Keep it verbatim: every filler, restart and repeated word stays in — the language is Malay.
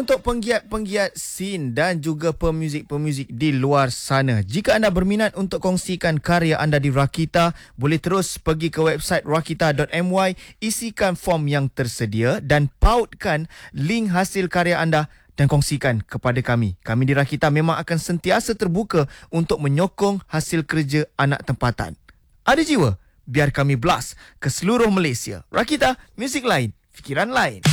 Untuk penggiat-penggiat scene dan juga pemuzik-pemuzik di luar sana, jika anda berminat untuk kongsikan karya anda di Rakita, boleh terus pergi ke website rakita dot my, isikan form yang tersedia dan pautkan link hasil karya anda dan kongsikan kepada kami. Kami di Rakita memang akan sentiasa terbuka untuk menyokong hasil kerja anak tempatan. Ada jiwa? Biar kami blast ke seluruh Malaysia. Rakita, muzik lain, fikiran lain.